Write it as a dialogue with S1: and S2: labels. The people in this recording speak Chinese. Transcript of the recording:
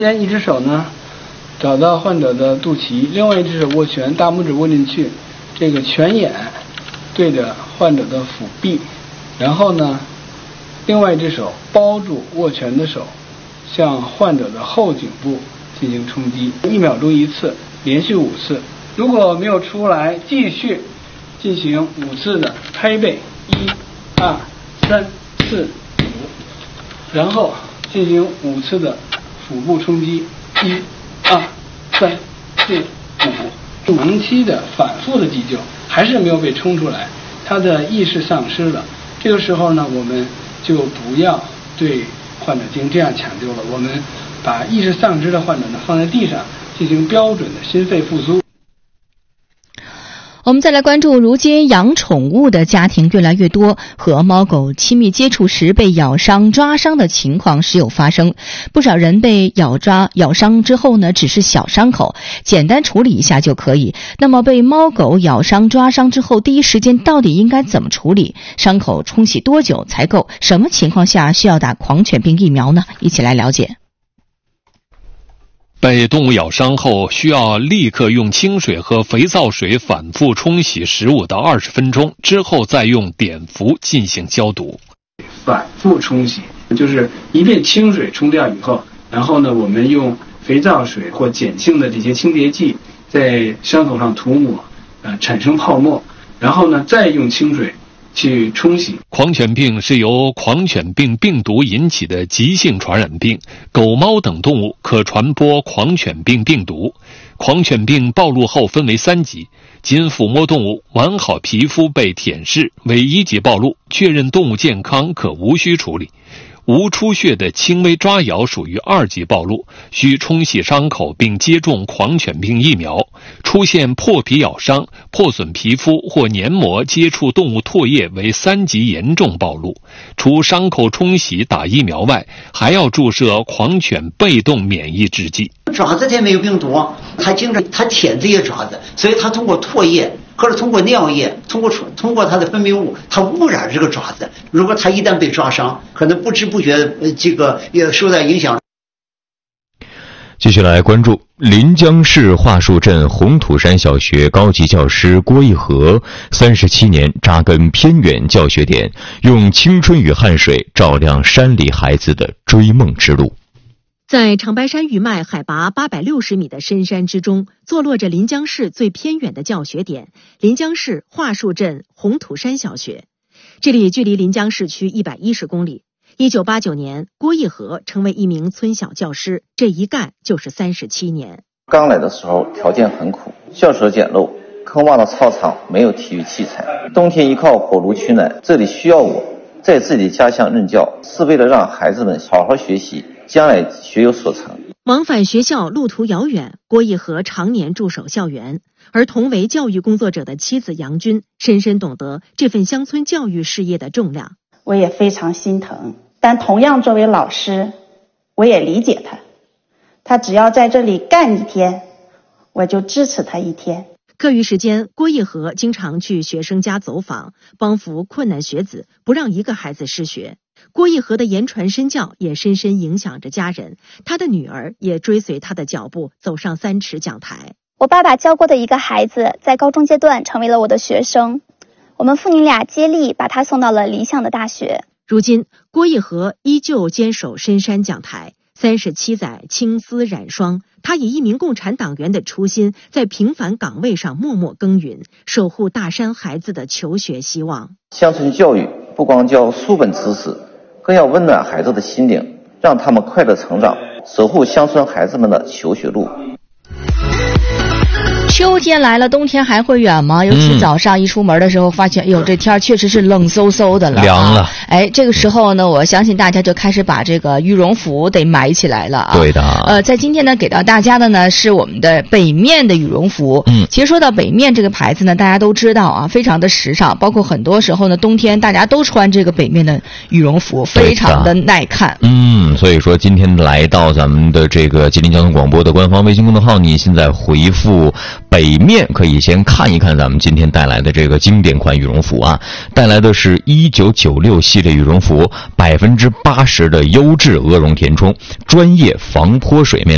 S1: 先一只手呢找到患者的肚脐，另外一只手握拳，大拇指握进去，这个拳眼对着患者的腹壁，然后呢另外一只手包住握拳的手，向患者的后颈部进行冲击，1秒钟1次，连续5次。如果没有出来，继续进行5次的拍背，1、2、3、4、5，然后进行5次的腹部冲击，1、2、3、4、5，长期的反复的急救，还是没有被冲出来，他的意识丧失了。这个时候呢，我们就不要对患者进行这样抢救了，我们把意识丧失的患者呢放在地上进行标准的心肺复苏。
S2: 我们再来关注，如今养宠物的家庭越来越多，和猫狗亲密接触时被咬伤、抓伤的情况时有发生。不少人被咬伤之后呢，只是小伤口，简单处理一下就可以。那么被猫狗咬伤、抓伤之后，第一时间到底应该怎么处理？伤口冲洗多久才够？什么情况下需要打狂犬病疫苗呢？一起来了解。
S3: 被动物咬伤后，需要立刻用清水和肥皂水反复冲洗15到20分钟，之后再用碘伏进行消毒。
S1: 反复冲洗就是一遍清水冲掉以后，然后呢，我们用肥皂水或碱性的这些清洁剂在伤口上涂抹，产生泡沫，然后呢再用清水去冲洗。
S3: 狂犬病是由狂犬病病毒引起的急性传染病，狗猫等动物可传播狂犬病病毒。狂犬病暴露后分为3级，仅抚摸动物完好皮肤被舔舐为1级暴露，确认动物健康可无需处理。无出血的轻微抓咬属于2级暴露，需冲洗伤口并接种狂犬病疫苗。出现破皮咬伤、破损皮肤或黏膜接触动物唾液为3级严重暴露。除伤口冲洗打疫苗外，还要注射狂犬被动免疫制剂。
S4: 爪子这没有病毒，它经常它舔这些爪子，所以它通过唾液或者通过尿液，通过它的分泌物，它污染这个爪子。如果它一旦被抓伤，可能不知不觉这个也受到影响。
S5: 继续来关注临江市桦树镇红土山小学高级教师郭一和，37年扎根偏远教学点，用青春与汗水照亮山里孩子的追梦之路。
S6: 在长白山余脉海拔860米的深山之中，坐落着临江市最偏远的教学点——临江市桦树镇红土山小学。这里距离临江市区110公里。1989年，郭一和成为一名村小教师，这一干就是37年。
S7: 刚来的时候条件很苦，校舍简陋，坑洼的操场没有体育器材，冬天依靠火炉取暖。这里需要我在自己家乡任教，是为了让孩子们好好学习，将来学有所成。
S6: 往返学校路途遥远，郭一和常年驻守校园，而同为教育工作者的妻子杨军深深懂得这份乡村教育事业的重量。
S8: 我也非常心疼，但同样作为老师，我也理解他。他只要在这里干1天，我就支持他1天。
S6: 课余时间，郭一和经常去学生家走访，帮扶困难学子，不让一个孩子失学。郭一和的言传身教也深深影响着家人，他的女儿也追随他的脚步走上3尺讲台。
S9: 我爸爸教过的一个孩子在高中阶段成为了我的学生，我们父女俩接力把他送到了理想的大学。
S6: 如今，郭一和依旧坚守深山讲台，37载青丝染霜，他以一名共产党员的初心，在平凡岗位上默默耕耘，守护大山孩子的求学希望。
S7: 乡村教育不光教书本知识，更要温暖孩子的心灵，让他们快乐成长，守护乡村孩子们的求学路。
S2: 秋天来了，冬天还会远吗？尤其早上一出门的时候，发现，哎呦，这天确实是冷飕飕的了，
S5: 凉了。
S2: 哎，这个时候呢，我相信大家就开始把这个羽绒服得买起来了啊。
S5: 对的。
S2: 在今天呢，给到大家的呢是我们的北面的羽绒服。其实说到北面这个牌子呢，大家都知道啊，非常的时尚，包括很多时候呢，冬天大家都穿这个北面的羽绒服，非常的耐看。
S5: 所以说今天来到咱们的这个吉林交通广播的官方微信公众号，你现在回复北面，可以先看一看咱们今天带来的这个经典款羽绒服啊，带来的是1996系列羽绒服，80%的优质鹅绒填充，专业防泼水面料。